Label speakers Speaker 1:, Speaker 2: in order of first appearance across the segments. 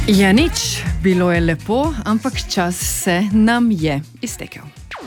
Speaker 1: Ja, nič, bilo je lepo, ampak čas se nam je iztekel.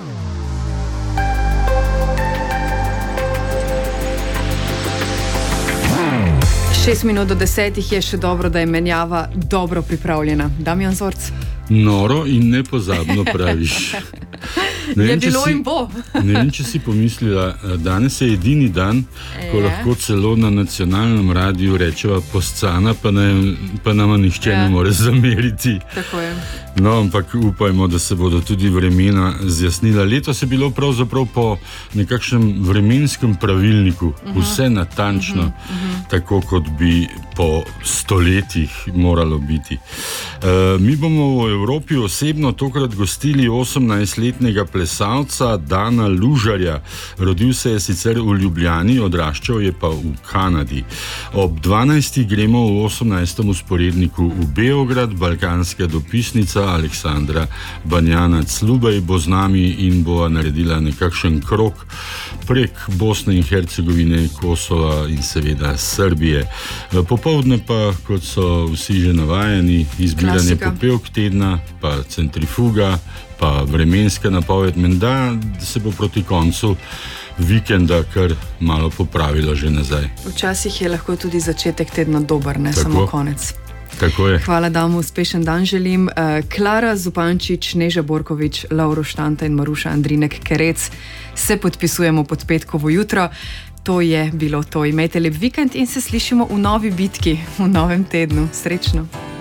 Speaker 1: Šest minut do 10 je še dobro, da je menjava dobro pripravljena. Damjan Zorc.
Speaker 2: Noro in nepozabno praviš.
Speaker 1: Je bilo in bo.
Speaker 2: Ne vem, če si pomislila, danes je edini dan, ko lahko celo na nacionalnem radiju rečeva poscana, pa nama nihče ne more zameriti.
Speaker 1: Tako je.
Speaker 2: No, ampak upajmo, da se bodo tudi vremena zjasnila. Letos je bilo pravzaprav po nekakšnem vremenskem pravilniku, vse natančno, tako kot bi po stoletjih moralo biti. Mi bomo v Evropi osebno tokrat gostili 18-letnega plesalca Dana Lužarja. Rodil se je sicer v Ljubljani, odraščal je pa v Kanadi. Ob 12. gremo v 18. usporedniku v Beograd. Balkanska dopisnica Aleksandra Banjanac-Lubej bo z nami in bo naredila nekakšen krog prek Bosne in Hercegovine, Kosova in seveda Srbije. Popoldne pa, kot so vsi že navajeni, izbiranje popevk tedna, pa centrifuga, pa vremenska napoved. Menda se bo proti koncu vikenda kar malo popravilo že nazaj.
Speaker 1: Včasih je lahko tudi začetek tedna dober, ne
Speaker 2: Tako.
Speaker 1: samo konec.
Speaker 2: Tako je.
Speaker 1: Hvala, damo uspešen dan želim. Klara Zupančič, Neža Borkovič, Lauro Štanta in Maruša Andrinek-Kerec se podpisujemo pod petkovo jutro. To je bilo to. Imejte lep vikend in se slišimo v novi bitki v novem tednu. Srečno!